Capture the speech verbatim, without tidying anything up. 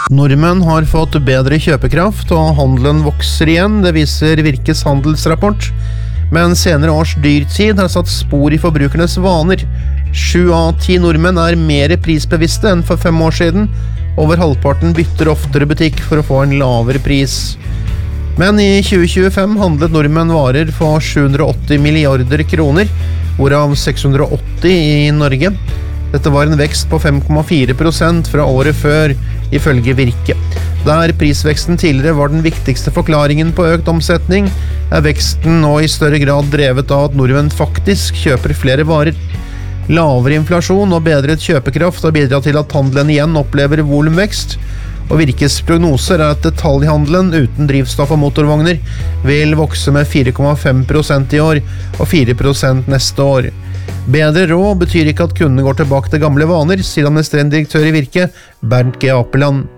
Nordmenn har fått bedre kjøpekraft, og handelen vokser igjen, det viser Virkes handelsrapport. Men senere års dyrtid har satt spor i forbrukernes vaner. Sju av ti nordmenn er mer prisbevisste enn for fem år siden. Over halvparten bytter oftere butikk for å få en lavere pris. Men i tjue tjuefem handlet nordmenn varer for sju hundre og åtti milliarder kroner, hvorav seks hundre og åtti i Norge. Dette var en vekst på fem komma fire prosent fra året før, ifølge Virke. Der prisveksten tidligere var den viktigste forklaringen på økt omsetning, er veksten nå i større grad drevet av at nordmenn faktisk kjøper flere varer. Lavere inflasjon og bedret kjøpekraft har bidratt til at handelen igjen opplever volumvekst, og Virkes prognoser er at detaljhandelen uten drivstoff og motorvogner vil vokse med fire komma fem prosent i år og fire prosent neste år. Bedre råd betyr ikke at kundene går tilbake til gamle vaner, sier administrerende direktør i Virke, Bernt G. Apeland.